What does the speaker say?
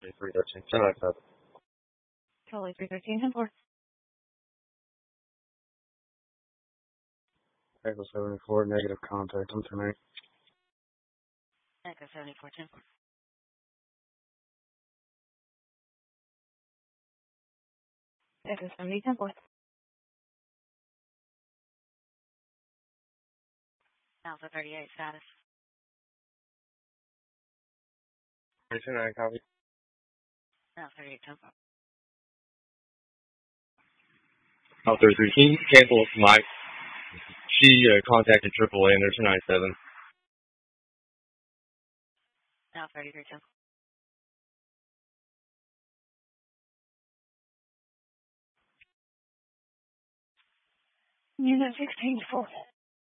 313. Tonight, Totally 313 and 4. Echo 74, negative contact. I'm tonight. Echo 74 10 4. Echo 70 10 4. Alpha 38 status. Tonight, copy. Alpha 38 10 4. Alpha 313, cancel Mike. She contacted AAA and they're 297. Alpha 33 10 4. Unit 16 4.